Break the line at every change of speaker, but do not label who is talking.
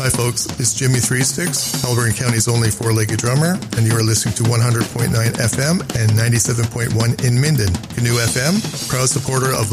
Hi folks, it's Jimmy Three Sticks, Alberta County's only four-legged drummer, and you are listening to 100.9 FM and 97.1 in Minden. Canoe FM, proud supporter of